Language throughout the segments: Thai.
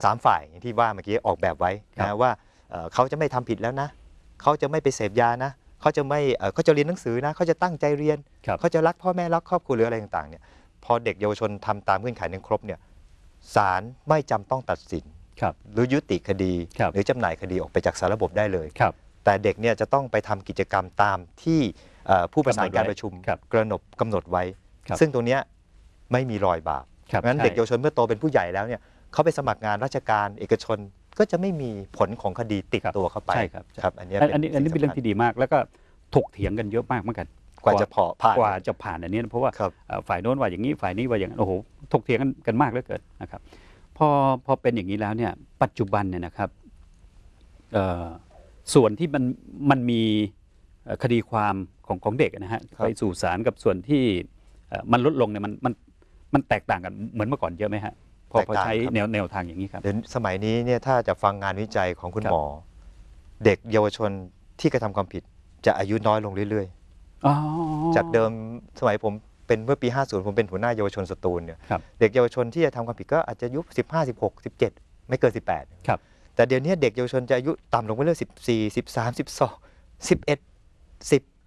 3 ฝ่ายอย่างที่ว่าเมื่อกี้ออกแบบไว้นะว่าเขาจะไม่ทำผิดแล้วนะเขาจะไม่ไปเสพยานะเขาจะไม่เขาจะเรียนหนังสือนะเขาจะตั้งใจเรียนเขาจะรักพ่อแม่รักครอบครัวหรืออะไรต่างๆเนี่ยพอเด็กเยาวชนทำตามเงื่อนไขนั้นครบเนี่ยศาลไม่จำต้องตัดสินหรือยุติคดีหรือจำหน่ายคดีออกไปจากสารระบบได้เลยแต่เด็กเนี่ยจะต้องไปทำกิจกรรมตามที่ผู้ประสานการประชุมกำหนดไว้ซึ่งตรงนี้ไม่มีรอยบาปงั้นเด็กเยาวชนเมื่อโตเป็นผู้ใหญ่แล้วเนี่ยเขาไปสมัครงานราชการเอกชนก็จะไม่มีผลของคดีติดตัวเข้าไปครับอันนี้เป็นเรื่องที่ดีมากแล้วก็ถกเถียงกันเยอะมากเหมือนกันกว่าจะผ่านอันนี้เพราะว่าฝ่ายโน้นว่าอย่างนี้ฝ่ายนี้ว่าอย่างนั้นโอ้โหถกเถียงกันมากเหลือเกินนะครับพอเป็นอย่างนี้แล้วเนี่ยปัจจุบันเนี่ยนะครับส่วนที่มันมีคดีความของเด็กนะฮะไปสู่ศาลกับส่วนที่มันลดลงเนี่ยมันแตกต่างกันเหมือนเมื่อก่อนเยอะไหมฮะพอใช้แนวทางอย่างนี้ครับเดี๋ยวสมัยนี้เนี่ยถ้าจะฟังงานวิจัยของคุณหมอเด็กเยาวชนที่กระทำความผิดจะอายุน้อยลงเรื่อยๆจากเดิมสมัยผมเป็นเมื่อปี 50ผมเป็นหัวหน้าเยาวชนสตูลเนี่ยเด็กเยาวชนที่จะทำความผิดก็อาจจะอายุ15 16 17ไม่เกิน18ครับแต่เดี๋ยวนี้เด็กเยาวชนจะอายุต่ำลงไปเรื่อย14 13 12 11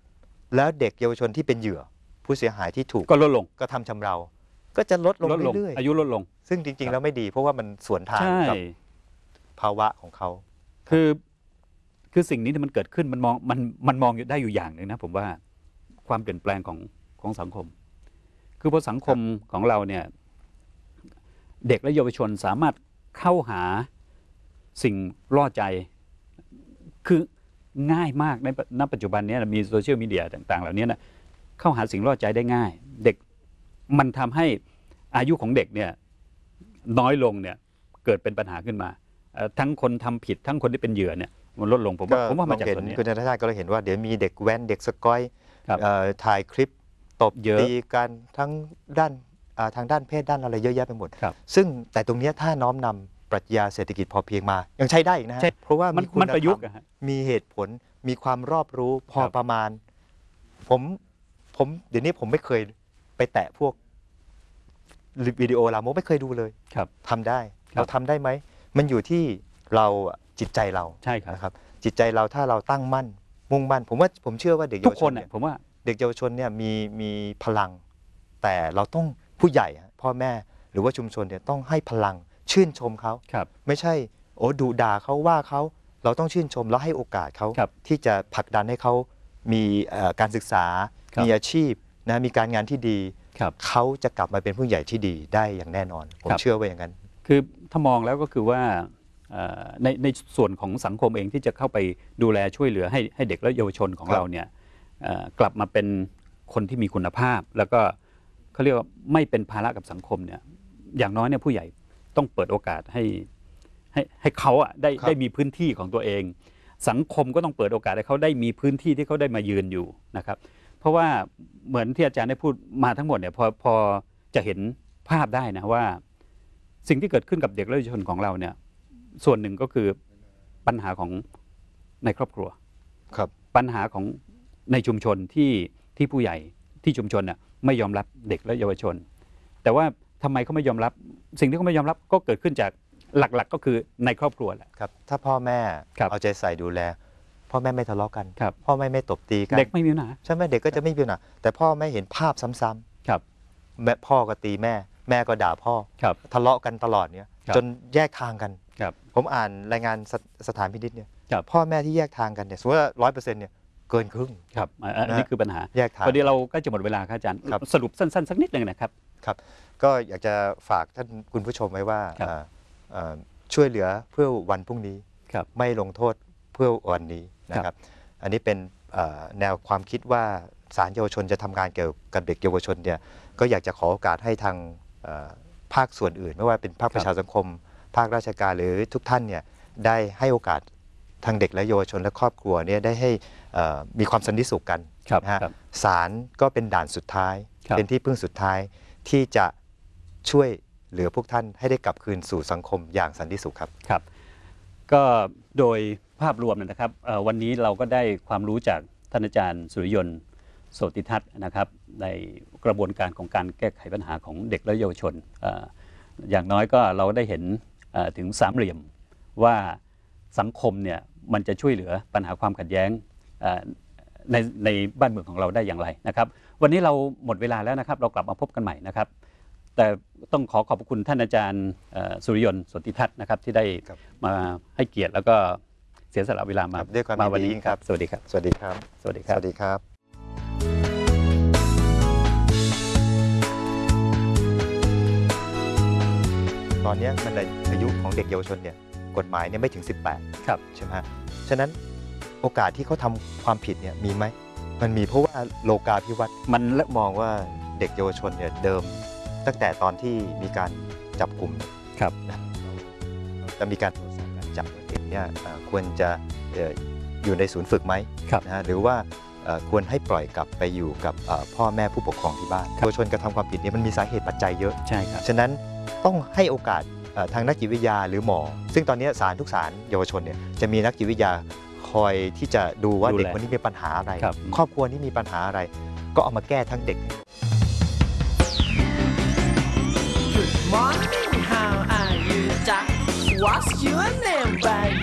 10แล้วเด็กเยาวชนที่เป็นเหยื่อผู้เสียหายที่ถูกก็ลดลงก็ทำชำเราก็จะลดลงเรื่อยๆอายุลดลงซึ่งจริงๆแล้วไม่ดีเพราะว่ามันสวนทางกับภาวะของเขาคือสิ่งนี้ที่มันเกิดขึ้นมันมองได้อยู่อย่างหนึ่งนะผมว่าความเปลี่ยนแปลงของสังคมคือพอสังคมของเราเนี่ยเด็กและเยาวชนสามารถเข้าหาสิ่งล่อใจคือง่ายมากในปัจจุบันนี้มีโซเชียลมีเดียต่างๆเหล่านี้นะเข้าหาสิ่งล่อใจได้ง่ายเด็กมันทำให้อายุของเด็กเนี่ยน้อยลงเนี่ยเกิดเป็นปัญหาขึ้นมาทั้งคนทำผิดทั้งคนที่เป็นเหยื่อเนี่ยมันลดลงผมว่ามาจากส่วนนี้คุณธนชาติก็เลยเห็นว่าเดี๋ยวมีเด็กแว้นเด็กสกอยถ่ายคลิปตบตีกันทั้งด้านทางด้านเพศด้านอะไรเยอะแยะไปหมดซึ่งแต่ตรงนี้ถ้าน้อมนำปรัชญาเศรษฐกิจพอเพียงมายังใช้ได้อีกนะเพราะว่ามันประยุกต์มีเหตุผลมีความรอบรู้พอประมาณผมเดี๋ยวนี้ผมไม่เคยไปแตะพวกวิดีโอลามกไม่เคยดูเลยทำได้เราทำได้ไหมมันอยู่ที่เราจิตใจเราใช่ครับจิตใจเราถ้าเราตั้งมั่นมุ่งมั่นผมเชื่อว่าเด็กเยาวชนเนี่ยผมว่าเด็กเยาวชนเนี่ยมีพลังแต่เราต้องผู้ใหญ่พ่อแม่หรือว่าชุมชนเนี่ยต้องให้พลังชื่นชมเขาไม่ใช่ดุด่าเขาว่าเขาเราต้องชื่นชมแล้วให้โอกาสเขาที่จะผลักดันให้เขามีการศึกษามีอาชีพนะมีการงานที่ดีเขาจะกลับมาเป็นผู้ใหญ่ที่ดีได้อย่างแน่นอนผมเชื่อว่าอย่างนั้นคือถ้ามองแล้วก็คือว่าในส่วนของสังคมเองที่จะเข้าไปดูแลช่วยเหลือให้เด็กและเยาวชนของเราเนี่ยกลับมาเป็นคนที่มีคุณภาพแล้วก็เขาเรียกว่าไม่เป็นภาระกับสังคมเนี่ยอย่างน้อยเนี่ยผู้ใหญ่ต้องเปิดโอกาสให้เขาได้มีพื้นที่ของตัวเองสังคมก็ต้องเปิดโอกาสให้เขาได้มีพื้นที่ที่เขาได้มายืนอยู่นะครับเพราะว่าเหมือนที่อาจารย์ได้พูดมาทั้งหมดเนี่ยพอจะเห็นภาพได้นะว่าสิ่งที่เกิดขึ้นกับเด็กและเยาวชนของเราเนี่ยส่วนหนึ่งก็คือปัญหาของในครอบครัวปัญหาของในชุมชนที่ผู้ใหญ่ที่ชุมชนน่ะไม่ยอมรับเด็กและเยาวชนแต่ว่าทำไมเขาไม่ยอมรับสิ่งที่เขาไม่ยอมรับก็เกิดขึ้นจากหลักๆก็คือในครอบครัวแหละครับถ้าพ่อแม่เอาใจใส่ดูแลพ่อแม่ไม่ทะเลาะกันพ่อแม่ไม่ตบตีกันเด็กไม่มีปัญหาใช่ไหมเด็กก็จะไม่มีปัญหาแต่พ่อแม่เห็นภาพซ้ำๆแม่พ่อก็ตีแม่ก็ด่าพ่อทะเลาะกันตลอดเนี่ยจนแยกทางกันผมอ่านรายงานสถานพินิจเนี่ยพ่อแม่ที่แยกทางกันเนี่ยสมมติว่า100%เนี่ยเกินครึ่งครับอันนี้คือปัญหาแยกทางพอดีเราก็จะหมดเวลาครับอาจารย์สรุปสั้นๆสักนิดหนึ่งนะครับก็อยากจะฝากท่านคุณผู้ชมไว้ว่าช่วยเหลือเพื่อวันพรุ่งนี้ไม่ลงโทษเพื่อวันนี้นะครับอันนี้เป็นแนวความคิดว่าศาลเยาวชนจะทำงานเกี่ยวกับเด็กเยาวชนเนี่ยก็อยากจะขอโอกาสให้ทางภาคส่วนอื่นไม่ว่าเป็นภาคประชาสังคมภาคราชการหรือทุกท่านเนี่ยได้ให้โอกาสทางเด็กและเยาวชนและครอบครัวเนี่ยได้ให้มีความสันติสุขกันนะฮะศาลก็เป็นด่านสุดท้ายเป็นที่พึ่งสุดท้ายที่จะช่วยเหลือพวกท่านให้ได้กลับคืนสู่สังคมอย่างสันติสุขครับก็โดยภาพรวมนะครับวันนี้เราก็ได้ความรู้จากท่านอาจารย์สุริยนต์โสติทัศน์นะครับในกระบวนการของการแก้ไขปัญหาของเด็กและเยาวชนอย่างน้อยก็เราได้เห็นถึงสามเหลี่ยมว่าสังคมเนี่ยมันจะช่วยเหลือปัญหาความขัดแย้งในบ้านเมืองของเราได้อย่างไรนะครับวันนี้เราหมดเวลาแล้วนะครับเรากลับมาพบกันใหม่นะครับแต่ต้องขอบคุณท่านอาจารย์สุริยนต์สนธิทัศน์นะครับที่ได้มาให้เกียรติแล้วก็เสียสละเวลามาด้วยความวันนี้ครับสวัสดีครับสวัสดีครับสวัสดีครับสวัสดีครับตอนนี้มันในอายุของเด็กเยาวชนเนี่ยกฎหมายเนี่ยไม่ถึง18 ครับใช่ไหมฮะฉะนั้นโอกาสที่เขาทำความผิดเนี่ยมีไหมมันมีเพราะว่าโลกาภิวัตน์มันมองว่าเด็กเยาวชนเนี่ยเดิมตั้งแต่ตอนที่มีการจับกลุ่มครับจะมีการตรวจสอบการจับเด็กเนี่ยควรจะอยู่ในศูนย์ฝึกไหมนะฮะหรือว่าควรให้ปล่อยกลับไปอยู่กับพ่อแม่ผู้ปกครองที่บ้านเยาวชนกระทำความผิดเนี่ยมันมีสาเหตุปัจจัยเยอะใช่ครับฉะนั้นต้องให้โอกาสทางนักจิตวิทยาหรือหมอซึ่งตอนนี้ทุกศาลเยาวชนเนี่ยจะมีนักจิตวิทยาคอยที่จะดูว่าเด็กคนนี้มีปัญหาอะไรครอบครัวนี้มีปัญหาอะไรก็เอามาแก้ทั้งเด็ก Good morning how are you Jack What's your name baby